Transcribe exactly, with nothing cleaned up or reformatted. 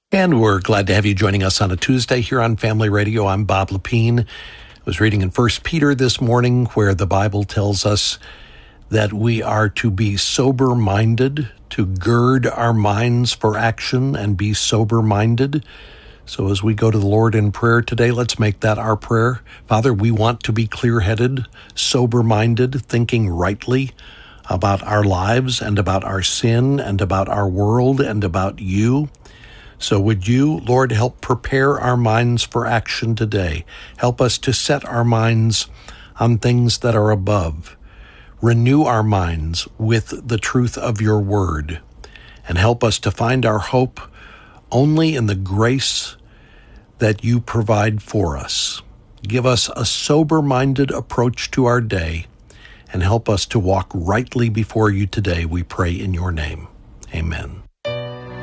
And we're glad to have you joining us on a Tuesday here on Family Radio. I'm Bob Lepine. I was reading in First Peter this morning where the Bible tells us that we are to be sober-minded, to gird our minds for action and be sober-minded. So as we go to the Lord in prayer today, let's make that our prayer. Father, we want to be clear-headed, sober-minded, thinking rightly about our lives and about our sin and about our world and about you. So would you, Lord, help prepare our minds for action today. Help us to set our minds on things that are above. Renew our minds with the truth of your word, and help us to find our hope only in the grace that you provide for us. Give us a sober-minded approach to our day, and help us to walk rightly before you today, we pray in your name. Amen.